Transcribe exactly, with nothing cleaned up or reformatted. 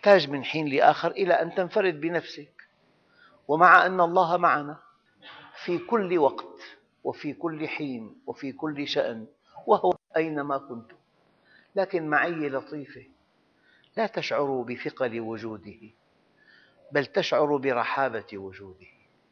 تحتاج من حين لآخر إلى أن تنفرد بنفسك، ومع أن الله معنا في كل وقت وفي كل حين وفي كل شأن، وهو أينما كنتم، لكن معية لطيفة، لا تشعر بثقل وجوده، بل تشعر برحابة وجوده.